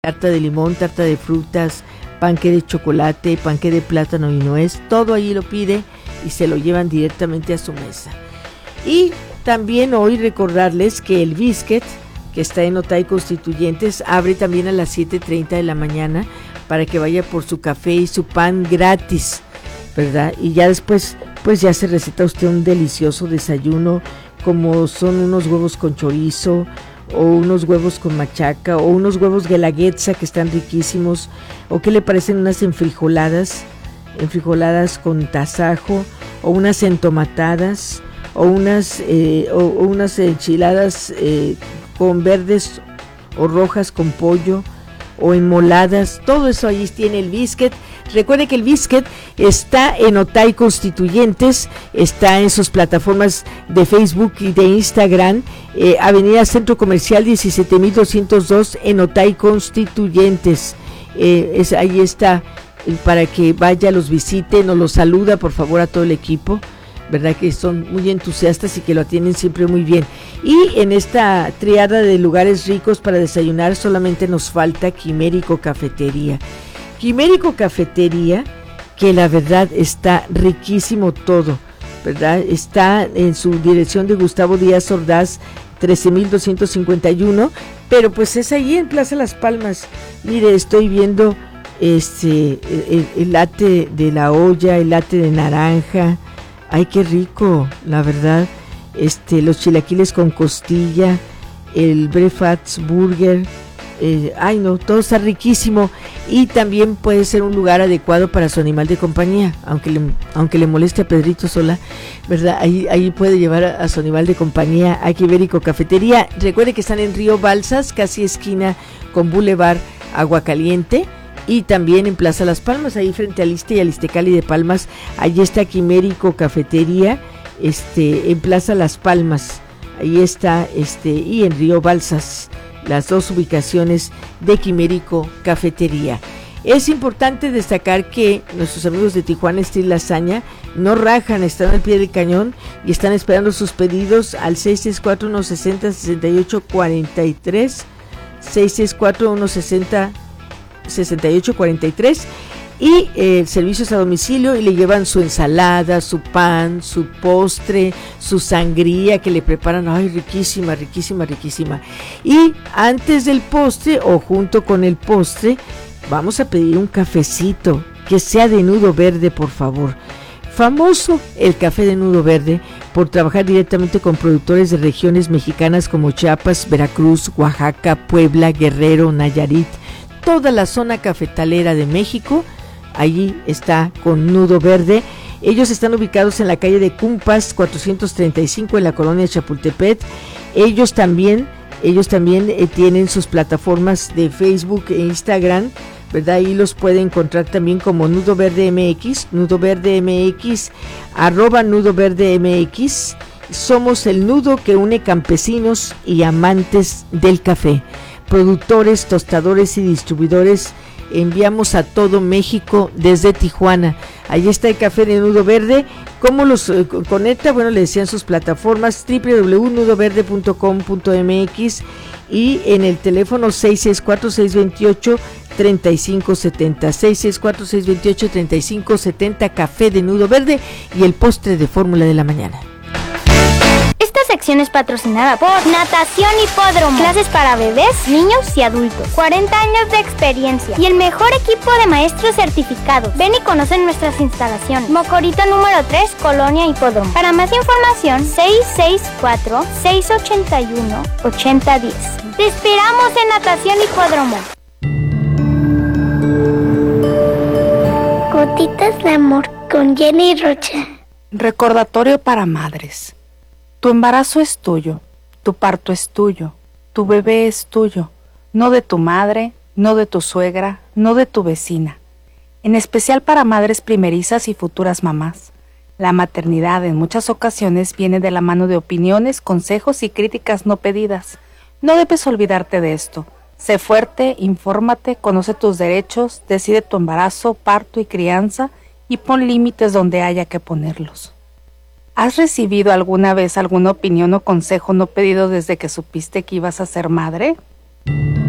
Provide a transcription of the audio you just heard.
tarta de limón, tarta de frutas, panqué de chocolate, panqué de plátano y nuez, todo allí lo pide y se lo llevan directamente a su mesa. Y también hoy recordarles que el Biscuit, que está en Otay Constituyentes, abre también a las 7:30 de la mañana para que vaya por su café y su pan gratis, ¿verdad? Y ya después, pues ya se receta usted un delicioso desayuno, como son unos huevos con chorizo, o unos huevos con machaca, o unos huevos guelaguetza que están riquísimos, o qué le parecen unas enfrijoladas con tasajo, o unas entomatadas, o unas enchiladas con verdes o rojas con pollo, o enmoladas. Todo eso allí tiene el Biscuit. Recuerde que el Biscuit está en Otay Constituyentes, está en sus plataformas de Facebook y de Instagram, Avenida Centro Comercial 17202 en Otay Constituyentes. Ahí está, para que vaya, los visite, nos los saluda por favor a todo el equipo, verdad que son muy entusiastas y que lo atienden siempre muy bien. Y en esta triada de lugares ricos para desayunar solamente nos falta Quimérico Cafetería. Quimérico Cafetería, que la verdad está riquísimo todo, ¿verdad? Está en su dirección de Gustavo Díaz Ordaz, 13,251, pero pues es ahí en Plaza Las Palmas. Mire, estoy viendo el latte de la olla, el latte de naranja. Ay, qué rico, la verdad. Los chilaquiles con costilla, el breakfast burger. Ay, no, todo está riquísimo. Y también puede ser un lugar adecuado para su animal de compañía, aunque le moleste a Pedrito Sola, ¿verdad? Ahí puede llevar a su animal de compañía a Quimérico Cafetería. Recuerde que están en Río Balsas, casi esquina con Boulevard Aguacaliente. Y también en Plaza Las Palmas, ahí frente al Iste y al Istecali de Palmas, allí está Quimérico Cafetería, en Plaza Las Palmas, ahí está, y en Río Balsas, las dos ubicaciones de Quimérico Cafetería. Es importante destacar que nuestros amigos de Tijuana Steel Lasaña no rajan, están al pie del cañón y están esperando sus pedidos al 664-160-6843, 664-160-6843, y servicios a domicilio, y le llevan su ensalada, su pan, su postre, su sangría que le preparan, ay, riquísima, riquísima, riquísima. Y antes del postre o junto con el postre vamos a pedir un cafecito que sea de Nudo Verde, por favor. Famoso el café de Nudo Verde por trabajar directamente con productores de regiones mexicanas como Chiapas, Veracruz, Oaxaca, Puebla, Guerrero, Nayarit, toda la zona cafetalera de México. Allí está con Nudo Verde. Ellos están ubicados en la calle de Cumpas 435 en la colonia Chapultepec. Ellos también tienen sus plataformas de Facebook e Instagram, ¿verdad? Ahí los puede encontrar también como Nudo Verde MX, @Nudo Verde MX. Somos el nudo que une campesinos y amantes del café. Productores, tostadores y distribuidores, enviamos a todo México desde Tijuana. Ahí está el café de Nudo Verde. ¿Cómo los conecta? Bueno, le decían sus plataformas www.nudoverde.com.mx y en el teléfono 664-628-3570, 664-628-3570, café de Nudo Verde y el postre de fórmula de la mañana. Esta sección es patrocinada por Natación Hipódromo. Clases para bebés, niños y adultos. 40 años de experiencia y el mejor equipo de maestros certificados. Ven y conoce nuestras instalaciones. Mocorito número 3, Colonia Hipódromo. Para más información, 664-681-8010. Te esperamos en Natación Hipódromo. Gotitas de amor con Jenny Rocha. Recordatorio para madres. Tu embarazo es tuyo, tu parto es tuyo, tu bebé es tuyo, no de tu madre, no de tu suegra, no de tu vecina. En especial para madres primerizas y futuras mamás. La maternidad en muchas ocasiones viene de la mano de opiniones, consejos y críticas no pedidas. No debes olvidarte de esto. Sé fuerte, infórmate, conoce tus derechos, decide tu embarazo, parto y crianza y pon límites donde haya que ponerlos. ¿Has recibido alguna vez alguna opinión o consejo no pedido desde que supiste que ibas a ser madre?